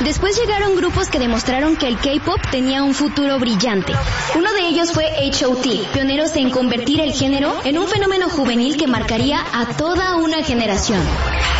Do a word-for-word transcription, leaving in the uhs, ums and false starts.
Después llegaron grupos que demostraron que el K-pop tenía un futuro brillante. Uno de ellos fue H O T, pioneros en convertir el género en un fenómeno juvenil que marcaría a toda una generación.